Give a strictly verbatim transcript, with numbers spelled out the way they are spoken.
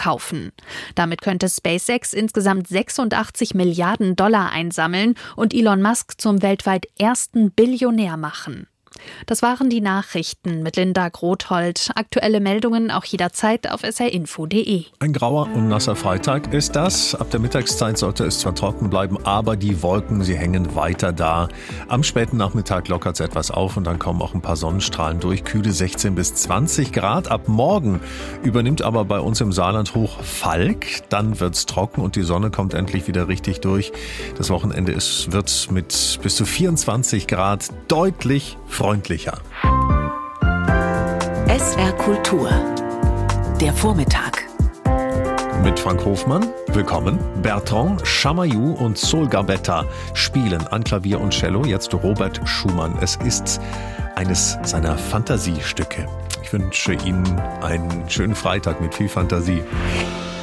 kaufen. Damit könnte SpaceX insgesamt sechsundachtzig Milliarden Dollar einsammeln und Elon Musk zum weltweit ersten Billionär machen. Das waren die Nachrichten mit Linda Grothold. Aktuelle Meldungen auch jederzeit auf s r info punkt d e. Ein grauer und nasser Freitag ist das. Ab der Mittagszeit sollte es zwar trocken bleiben, aber die Wolken, sie hängen weiter da. Am späten Nachmittag lockert es etwas auf und dann kommen auch ein paar Sonnenstrahlen durch. Kühle sechzehn bis zwanzig Grad. Ab morgen übernimmt aber bei uns im Saarland Hoch Falk. Dann wird es trocken und die Sonne kommt endlich wieder richtig durch. Das Wochenende ist, wird mit bis zu vierundzwanzig Grad deutlich freundlicher. S R Kultur. Der Vormittag. Mit Frank Hofmann, willkommen. Bertrand Chamayou und Sol Gambetta spielen an Klavier und Cello jetzt Robert Schumann. Es ist eines seiner Fantasiestücke. Ich wünsche Ihnen einen schönen Freitag mit viel Fantasie.